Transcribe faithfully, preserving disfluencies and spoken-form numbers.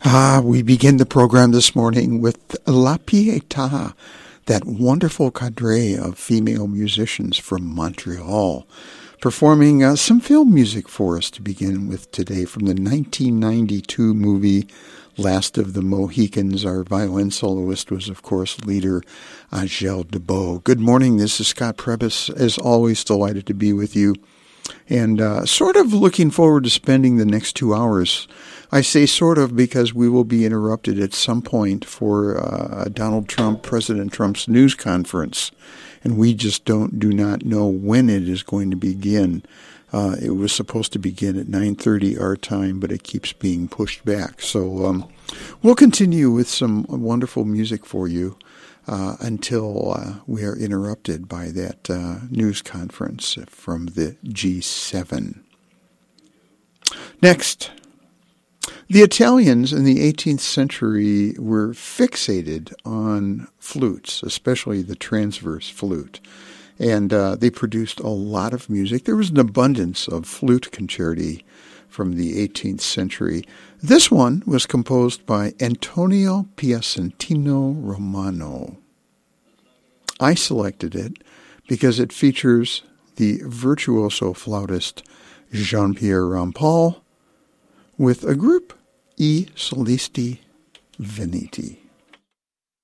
Ah, we begin the program this morning with La Pietà, that wonderful cadre of female musicians from Montreal, performing uh, some film music for us to begin with today from the nineteen ninety-two movie Last of the Mohicans. Our violin soloist was, of course, leader Angèle Deboe. Good morning, this is Scott Prebys, as always delighted to be with you, and uh, sort of looking forward to spending the next two hours. I say sort of because we will be interrupted at some point for uh, Donald Trump, President Trump's news conference, and we just don't do not know when it is going to begin. Uh, it was supposed to begin at nine thirty our time, but it keeps being pushed back. So um, we'll continue with some wonderful music for you uh, until uh, we are interrupted by that uh, news conference from the G seven. Next, the Italians in the eighteenth century were fixated on flutes, especially the transverse flute, and uh, they produced a lot of music. There was an abundance of flute concerti from the eighteenth century. This one was composed by Antonio Piacentino Romano. I selected it because it features the virtuoso flautist Jean-Pierre Rampal with a group, I Solisti Veneti.